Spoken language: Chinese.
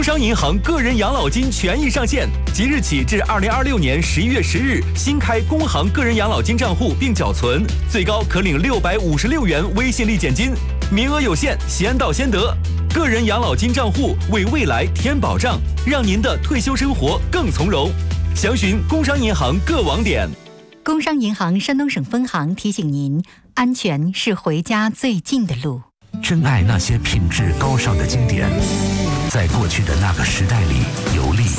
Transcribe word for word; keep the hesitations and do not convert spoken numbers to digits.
商银行个人养老金权益上线，即日起至二零二六年十一月十日，新开工行个人养老金账户并缴存，最高可领六百五十六元微信利减金，名额有限，先到先得。个人养老金账户为未来添保障，让您的退休生活更从容。详询工商银行各网点。 工商银行山东省分行提醒您：安全是回家最近的路。 珍爱那些品质高尚的经典，在过去的那个时代里游历。